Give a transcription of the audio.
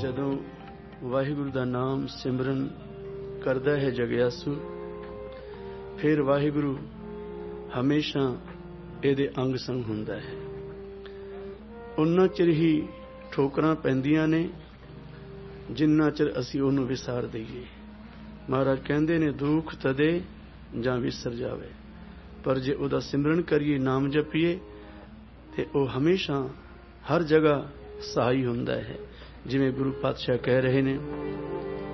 ਜਦੋਂ ਵਾਹਿਗੁਰੂ ਦਾ ਨਾਮ ਸਿਮਰਨ ਕਰਦਾ ਹੈ ਜਗਿਆਸੂ, ਫਿਰ ਵਾਹਿਗੁਰੂ ਹਮੇਸ਼ਾ ਇਹਦੇ ਅੰਗ ਸੰਗ ਹੁੰਦਾ ਹੈ। ਉਨਾ ਚਿਰ ਹੀ ਠੋਕਰਾਂ ਪੈਂਦੀਆਂ ਨੇ ਜਿੰਨਾ ਚਿਰ ਅਸੀਂ ਉਹਨੂੰ ਵਿਸਾਰ ਦਈਏ। ਮਹਾਰਾਜ ਕਹਿੰਦੇ ਨੇ ਦੁੱਖ ਤਦੇ ਜਾਂ ਵਿਸਰ ਜਾਵੇ, ਪਰ ਜੇ ਉਹਦਾ ਸਿਮਰਨ ਕਰੀਏ, ਨਾਮ ਜਪੀਏ, ਤੇ ਉਹ ਹਮੇਸ਼ਾ ਹਰ ਜਗ੍ਹਾ ਸਹਾਈ ਹੁੰਦਾ ਹੈ। ਜਿਵੇਂ ਗੁਰੂ ਪਾਤਸ਼ਾਹ ਕਹਿ ਰਹੇ ਨੇ,